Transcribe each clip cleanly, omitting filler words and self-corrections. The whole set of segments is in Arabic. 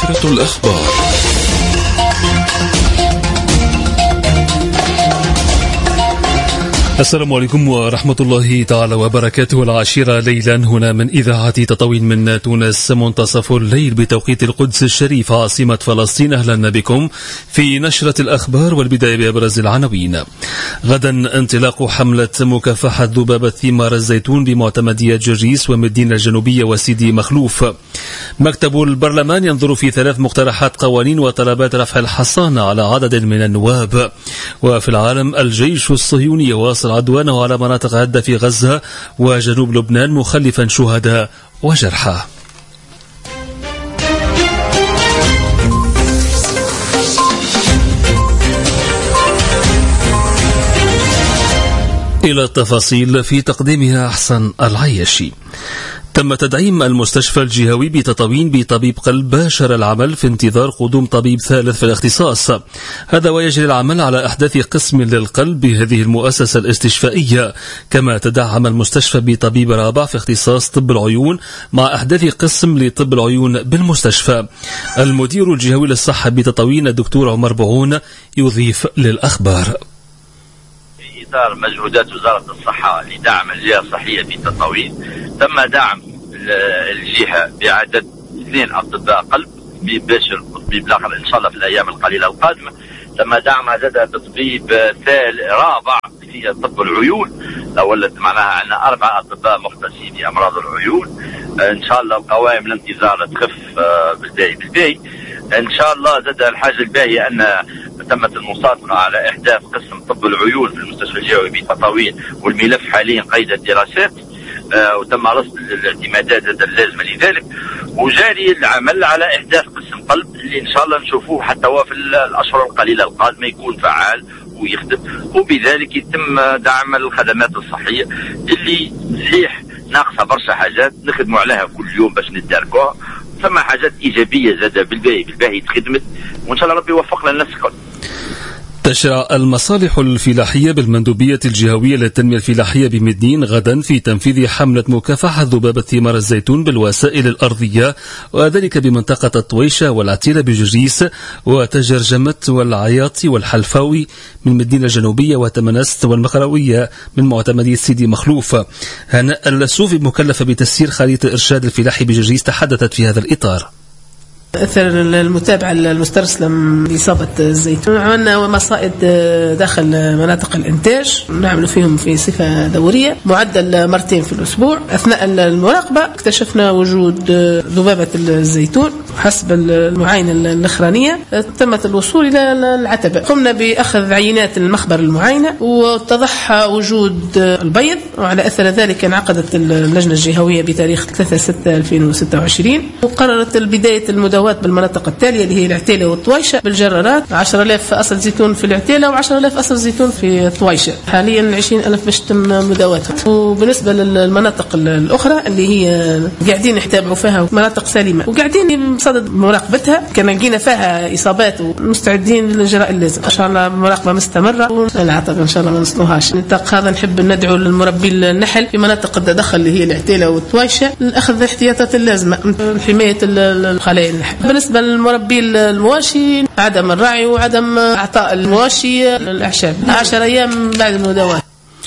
نشرة الأخبار. السلام عليكم ورحمة الله تعالى وبركاته. 10 ليلا هنا من إذاعة تطاوين من تونس، منتصف الليل بتوقيت القدس الشريف عاصمة فلسطين. أهلا بكم في نشرة الأخبار، والبداية بأبرز العناوين. غدا انطلاق حملة مكافحة ذبابة ثمار الزيتون بمعتمدية جرجيس ومدينة الجنوبية وسيدي مخلوف. مكتب البرلمان ينظر في 3 مقترحات قوانين وطلبات رفع الحصانة على عدد من النواب. وفي العالم، الجيش الصهيوني واصل عدوانه على مناطق عدة في غزة وجنوب لبنان مخلفا شهداء وجرحى. إلى التفاصيل في تقديمها أحسن العياشي. تم تدعيم المستشفى الجهوي بتطاوين بطبيب قلب باشر العمل في انتظار قدوم طبيب ثالث في الاختصاص. هذا ويجري العمل على إحداث قسم للقلب بهذه المؤسسة الاستشفائية. كما تدعم المستشفى بطبيب رابع في اختصاص طب العيون مع إحداث قسم لطب العيون بالمستشفى. المدير الجهوي للصحة بتطاوين الدكتور عمر بعون يضيف للأخبار. في إطار مجهودات وزارة الصحة لدعم الجهة الصحية في تطاوين، تم دعم الجهة بعدد 2 أطباء قلب بباشر طبيب الآخر إن شاء الله في الأيام القليلة القادمة. تم دعم عدد طبيب رابع في طب العيون. الأول معناها عندنا 4 أطباء مختصين بأمراض العيون. إن شاء الله القوائم الانتظار تخف بالباهي. إن شاء الله زاد الحاجة الباهية أن تمت المصادقة على إحداث قسم طب العيون في المستشفى الجهوي بتطاوين، والملف حاليا قيد الدراسات وتم رصد الاعتمادات اللازمة لذلك، وجاري العمل على إحداث قسم قلب اللي إن شاء الله نشوفوه حتى هو في الأشهر القليلة القادمة يكون فعال ويخدم، وبذلك يتم دعم الخدمات الصحية اللي صحيح ناقصة برشا حاجات نخدموا عليها كل يوم باش نداركوها. ثم حاجات إيجابية زادة بالباهي تخدمت، وإن شاء الله ربي يوفقنا الناس الكل. تشرع المصالح الفلاحية بالمندوبية الجهوية للتنمية الفلاحية بمدين غدا في تنفيذ حملة مكافحة ذبابة ثمار الزيتون بالوسائل الأرضية، وذلك بمنطقة الطويشة والعتيلة بجرجيس وتجرجمت والعياطي والحلفاوي من مدينة الجنوبية وتمنست والمقروية من معتمدية سيدي مخلوف. هناء السوفي مكلفة بتسيير خريطة الإرشاد الفلاحي بجرجيس تحدثت في هذا الإطار. أثر المتابعة المسترسلة لإصابة الزيتون، عملنا مصائد داخل مناطق الإنتاج نعمل فيهم في صفة دورية، معدل 2 مرات في الأسبوع. أثناء المراقبة اكتشفنا وجود ذبابة الزيتون. حسب المعاينة الأخرانية تمت الوصول إلى العتبة. قمنا بأخذ عينات المخبر المعاينة واتضح وجود البيض، وعلى أثر ذلك انعقدت اللجنة الجهوية بتاريخ 3/6/2026 وقررت بداية المداومة بالمناطق التالية اللي هي العتيلة والطويشة بالجرارات. 10,000 أصل زيتون في العتيلة و10,000 أصل زيتون في الطويشة. حاليا 20,000 باش تم مداواتهم. وبالنسبة للمناطق الأخرى اللي هي قاعدين نتابعوا فيها مناطق سليمة وقاعدين بصدد مراقبتها، كان لقينا فيها إصابات ومستعدين للإجراء اللازم. إن شاء الله المراقبة مستمرة والعتبة إن شاء الله ما نصلوهاش. النطاق هذا نحب ندعو للمربي النحل في مناطق التدخل اللي هي العتيلة والطويشة لأخذ الاحتياطات اللازمة لحماية الخلايا النحل. بالنسبة للمربي المواشي عدم الرعي وعدم إعطاء المواشي الأعشاب 10 أيام بعد المداواة.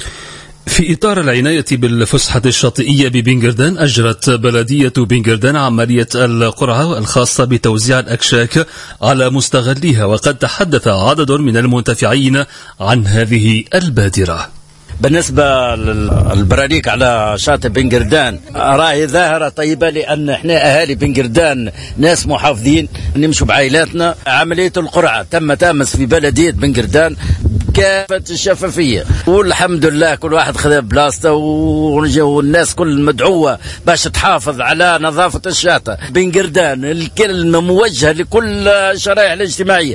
في إطار العناية بالفسحة الشاطئية ببنغردان، أجرت بلدية بنغردان عملية القرعة الخاصة بتوزيع الأكشاك على مستغليها، وقد تحدث عدد من المنتفعين عن هذه البادرة. بالنسبة للبراريك على شاطئ بنغردان راهي ظاهرة طيبة، لأن احنا أهالي بنغردان ناس محافظين نمشوا بعائلاتنا. عملية القرعة تمت أمس في بلدية بنغردان كافة الشفافية، والحمد لله كل واحد خذ بلاصته، والناس كل مدعوة باش تحافظ على نظافة الشاطئ. بنغردان الكلمة موجهة لكل الشرائح الاجتماعية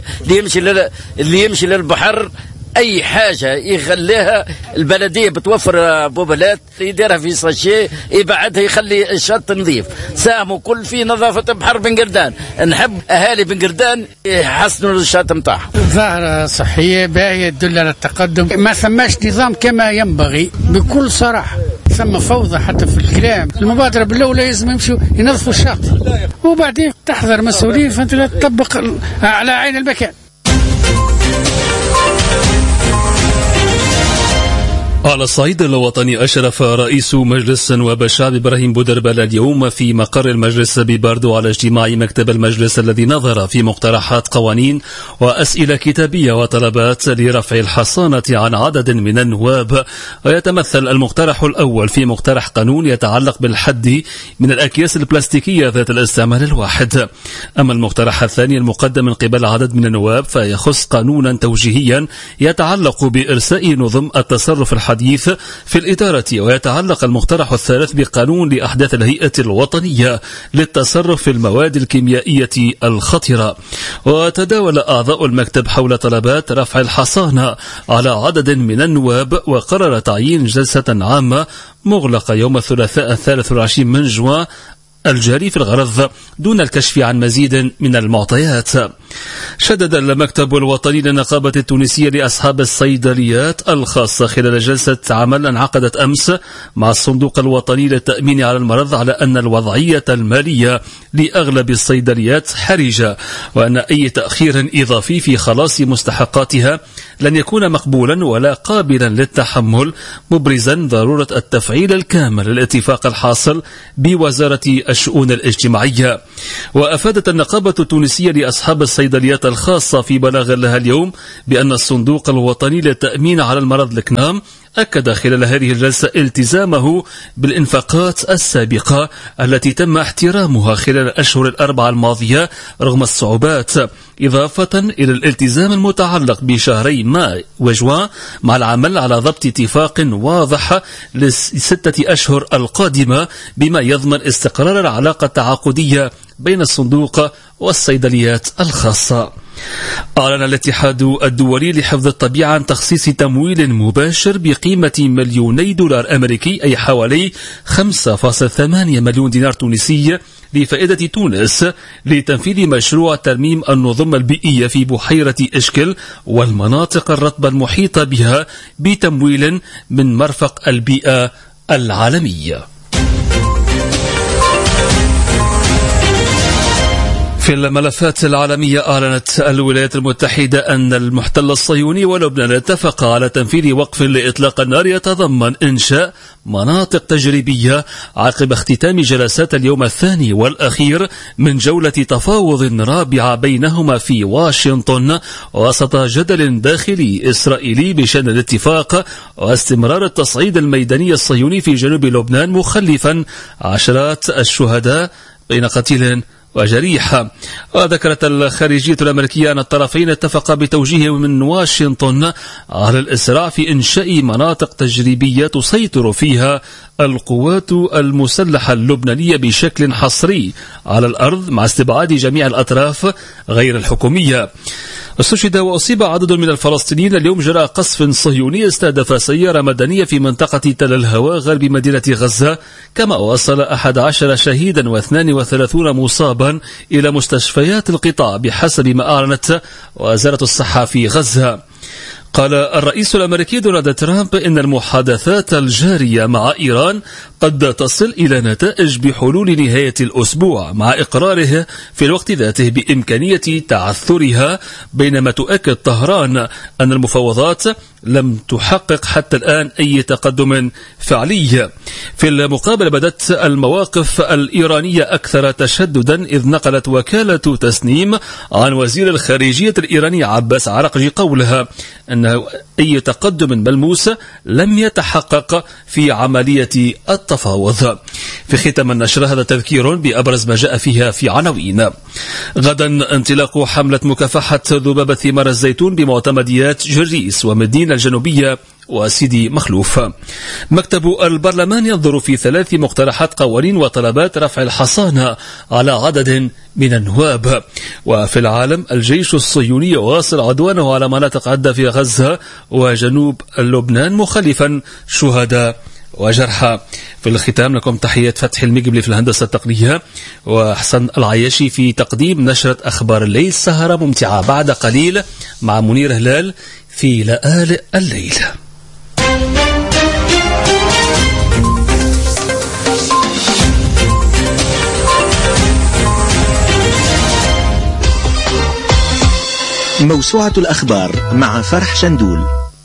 اللي يمشي للبحر أي حاجة يخليها البلدية بتوفر بوبلات يديرها في ساشيه يبعدها يخلي الشط نظيف. ساهموا كل في نظافة بحر بنغردان. نحب أهالي بنغردان يحسنوا الشط متاعهم. ظاهرة صحية باهية تدل على التقدم، ما ثماش نظام كما ينبغي بكل صراحة. ثم فوضى حتى في الكلام. المبادرة بالأولى لازم يمشوا ينظفوا الشاطئ، وبعدين تحضر مسؤولين فأنت لا تطبق على عين المكان. على الصعيد الوطني أشرف رئيس مجلس النواب الشعب إبراهيم بودربال اليوم في مقر المجلس بباردو على اجتماع مكتب المجلس الذي نظر في مقترحات قوانين وأسئلة كتابية وطلبات لرفع الحصانة عن عدد من النواب. ويتمثل المقترح الأول في مقترح قانون يتعلق بالحد من الأكياس البلاستيكية ذات الاستعمال الواحد. أما المقترح الثاني المقدم من قبل عدد من النواب فيخص قانونا توجيهيا يتعلق بإرساء نظم التصرف الحديث في الإدارة. ويتعلق المقترح الثالث بقانون لأحداث الهيئة الوطنية للتصرف في المواد الكيميائية الخطرة. وتداول أعضاء المكتب حول طلبات رفع الحصانة على عدد من النواب، وقرر تعيين جلسة عامة مغلقة يوم الثلاثاء 23 من جوان الجاري في الغرض دون الكشف عن مزيد من المعطيات. شدد المكتب الوطني للنقابة التونسية لأصحاب الصيدليات الخاصة خلال جلسة عمل انعقدت أمس مع الصندوق الوطني للتأمين على المرض على أن الوضعية المالية لأغلب الصيدليات حرجة، وأن أي تأخير إضافي في خلاص مستحقاتها لن يكون مقبولا ولا قابلا للتحمل، مبرزا ضرورة التفعيل الكامل للاتفاق الحاصل بوزارة الشؤون الاجتماعية. وأفادت النقابة التونسية لأصحاب الصيدليات الخاصة في بلاغ لها اليوم بأن الصندوق الوطني للتأمين على المرض الكنام أكد خلال هذه الجلسة التزامه بالإنفاقات السابقة التي تم احترامها خلال الأشهر الأربعة الماضية رغم الصعوبات، إضافة إلى الالتزام المتعلق بشهري ماي وجوان مع العمل على ضبط اتفاق واضح للستة أشهر القادمة بما يضمن استقرار العلاقة التعاقدية بين الصندوق والصيدليات الخاصة. أعلن الاتحاد الدولي لحفظ الطبيعة عن تخصيص تمويل مباشر بقيمة $2 أمريكي أي حوالي 5.8 مليون دينار تونسي لفائدة تونس لتنفيذ مشروع ترميم النظم البيئية في بحيرة إشكل والمناطق الرطبة المحيطة بها بتمويل من مرفق البيئة العالمية. في الملفات العالمية أعلنت الولايات المتحدة أن المحتل الصهيوني ولبنان اتفقا على تنفيذ وقف لإطلاق النار يتضمن إنشاء مناطق تجريبية عقب اختتام جلسات اليوم الثاني والأخير من جولة تفاوض رابعة بينهما في واشنطن وسط جدل داخلي إسرائيلي بشأن الاتفاق واستمرار التصعيد الميداني الصهيوني في جنوب لبنان مخلفا عشرات الشهداء بين قتيل وجريحة. وذكرت الخارجية الأمريكية أن الطرفين اتفقا بتوجيه من واشنطن على الإسراع في إنشاء مناطق تجريبية تسيطر فيها القوات المسلحة اللبنانية بشكل حصري على الأرض مع استبعاد جميع الأطراف غير الحكومية. استشهد وأصيب عدد من الفلسطينيين اليوم جراء قصف صهيوني استهدف سيارة مدنية في منطقة تل الهوى غرب مدينة غزة، كما وصل 11 شهيدا و32 مصابا إلى مستشفيات القطاع بحسب ما أعلنت وزارة الصحة في غزة. قال الرئيس الأمريكي دونالد ترامب إن المحادثات الجارية مع إيران قد تصل إلى نتائج بحلول نهاية الأسبوع، مع إقراره في الوقت ذاته بإمكانية تعثرها، بينما تؤكد طهران أن المفاوضات لم تحقق حتى الآن أي تقدم فعلي. في المقابل بدت المواقف الإيرانية أكثر تشددا، إذ نقلت وكالة تسنيم عن وزير الخارجية الإيراني عباس عرقجي قولها أن أي تقدم ملموس لم يتحقق في عملية التفاوض. في ختام النشر هذا تذكير بأبرز ما جاء فيها في عناوين. غدا انطلاق حملة مكافحة ذبابة ثمار الزيتون بمعتمديات جريس ومدينة الجنوبية وسيدي مخلوف. مكتب البرلمان ينظر في 3 مقترحات قوانين وطلبات رفع الحصانة على عدد من النواب. وفي العالم الجيش الصهيوني يواصل عدوانه على مناطق عدة في غزة وجنوب لبنان مخلفا شهداء وجرحى. في الختام لكم تحية فتحي المقبلي في الهندسة التقنية وحسن العياشي في تقديم نشرة أخبار الليل. سهرة ممتعة بعد قليل مع منير هلال في لآلئ الليل. موسوعة الأخبار مع فرح شندول.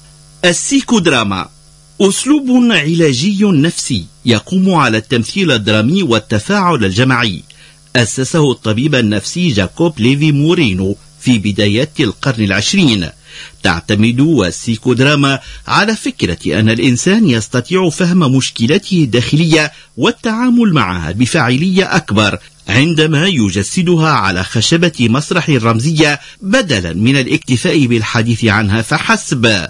السيكودراما أسلوب علاجي نفسي يقوم على التمثيل الدرامي والتفاعل الجماعي. أسسه الطبيب النفسي جاكوب ليفي مورينو في بدايات القرن العشرين. تعتمد السيكودراما على فكرة أن الإنسان يستطيع فهم مشكلته الداخلية والتعامل معها بفاعلية أكبر عندما يجسدها على خشبة مسرح رمزية بدلا من الاكتفاء بالحديث عنها فحسب.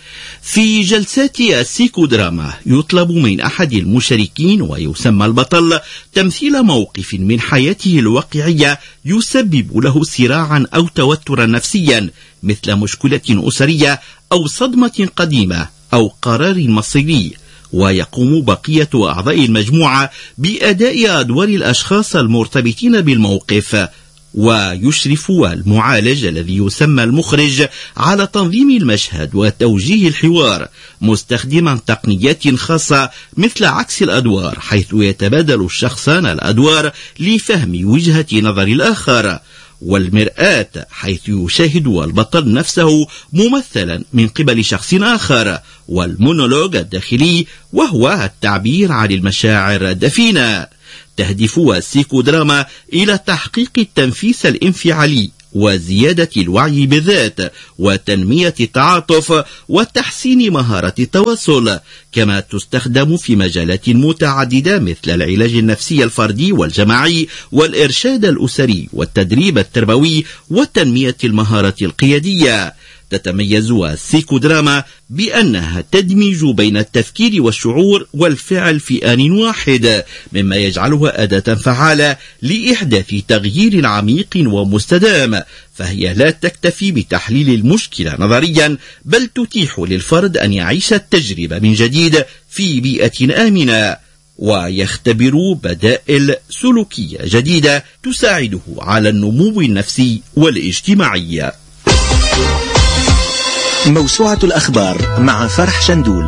في جلسات السيكودراما يطلب من أحد المشاركين ويسمى البطل تمثيل موقف من حياته الواقعية يسبب له صراعا أو توترا نفسيا، مثل مشكلة أسرية أو صدمة قديمة أو قرار مصيري. ويقوم بقية أعضاء المجموعة بأداء أدوار الأشخاص المرتبطين بالموقف. ويشرف المعالج الذي يسمى المخرج على تنظيم المشهد وتوجيه الحوار، مستخدما تقنيات خاصة مثل عكس الأدوار، حيث يتبادل الشخصان الأدوار لفهم وجهة نظر الآخر، والمرآة حيث يشاهد البطل نفسه ممثلا من قبل شخص آخر، والمونولوج الداخلي وهو التعبير عن المشاعر الدفينة. تهدف السيكودراما إلى تحقيق التنفيس الانفعالي وزيادة الوعي بالذات وتنمية التعاطف وتحسين مهارة التواصل، كما تستخدم في مجالات متعددة مثل العلاج النفسي الفردي والجماعي والإرشاد الأسري والتدريب التربوي وتنمية المهارة القيادية. تتميز السيكودراما بأنها تدمج بين التفكير والشعور والفعل في آن واحد، مما يجعلها أداة فعالة لإحداث تغيير عميق ومستدام. فهي لا تكتفي بتحليل المشكلة نظريا، بل تتيح للفرد أن يعيش التجربة من جديد في بيئة آمنة، ويختبر بدائل سلوكية جديدة تساعده على النمو النفسي والاجتماعي. موسوعة الأخبار مع فرح شندول.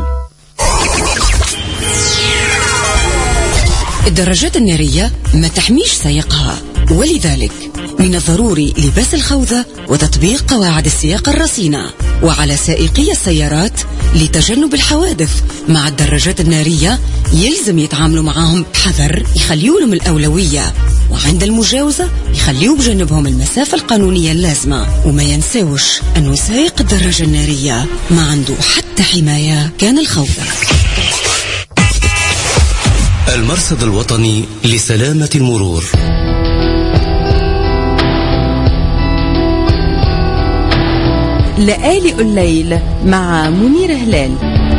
الدراجات النارية ما تحميش سائقها، ولذلك من الضروري لباس الخوذة وتطبيق قواعد السياقة الرصينة. وعلى سائقي السيارات لتجنب الحوادث مع الدراجات النارية يلزم يتعاملوا معهم بحذر، يخليوا لهم الأولوية، وعند المجاوزة يخليوا بجنبهم المسافة القانونية اللازمة. وما ينساوش أنه سائق الدراجة النارية ما عنده حتى حماية كان الخوذة. المرصد الوطني لسلامة المرور. لآلئ الليل مع منير هلال.